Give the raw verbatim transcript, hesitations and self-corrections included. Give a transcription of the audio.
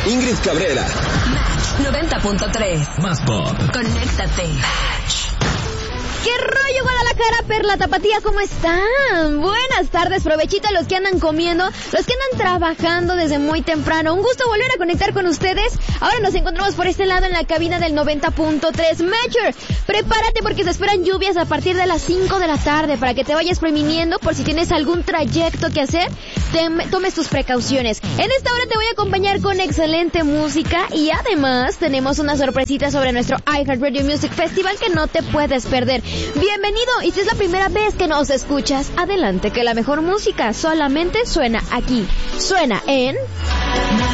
Ingrid Cabrera. Match noventa punto tres. Más pop. Conéctate. Match. ¿Qué rollo, Guadalajara, Perla, Tapatía? ¿Cómo están? Buenas tardes, provechito a los que andan comiendo, los que andan trabajando desde muy temprano. Un gusto volver a conectar con ustedes. Ahora nos encontramos por este lado en la cabina del noventa punto tres. Major, prepárate porque se esperan lluvias a partir de las cinco de la tarde para que te vayas previniendo por si tienes algún trayecto que hacer, te, tomes tus precauciones. En esta hora te voy a acompañar con excelente música y además tenemos una sorpresita sobre nuestro iHeartRadio Music Festival que no te puedes perder. Bienvenido, y si es la primera vez que nos escuchas, adelante, que la mejor música solamente suena aquí. Suena en...